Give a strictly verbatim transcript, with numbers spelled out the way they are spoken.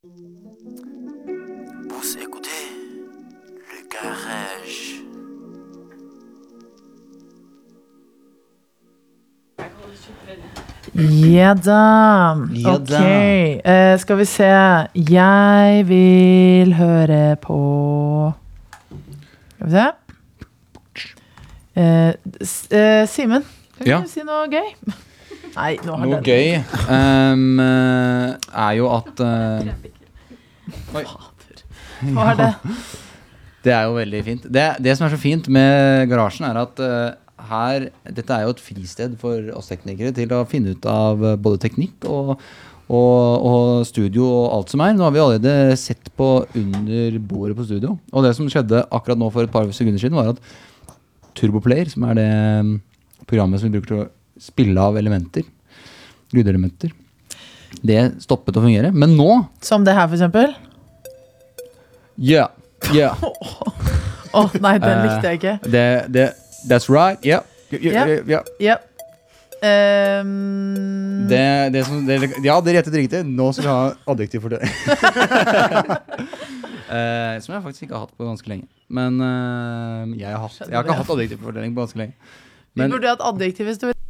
Vous écoutez le garage. Ja da. Ja Ok. da. Eh, skal vi se. Jeg vil høre på Skal vi se. Eh, S- eh, Simen, kan Ja. du si noe gøy? Nei, nå har Noe den- gøy um, eh, er jo at eh, Oi. Hva er det? Det er jo veldig fint. Det, det som er så fint med garasjen er at eh, her, dette er jo et fristed for oss teknikere til å finne ut av eh, både teknikk og, og, og studio og alt som er. Nå har vi allerede sett på under bordet på studio. Og det som skjedde akkurat nå for et par sekunder siden var at Turboplayer, som er det mm, programmet som vi bruker til å spille av elementer, lydelementer, det stoppet å fungere. Men nå, Som det her, for eksempel? ja, ja. Åh, nei, den Eh, likte jeg ikke. Det, det, that's right, ja. Ja, ja, Ja. ja. Ja. Ehm, Det, det som, det, ja, det rettet riktig. Nå skal vi ha adjektiv for det. Eh, som jeg faktisk ikke har hatt på ganske lenge. Men eh, jeg, har hatt, jeg har ikke hatt adjektiv for fortelling på ganske lenge. vi Men burde hatt adjektiv hvis du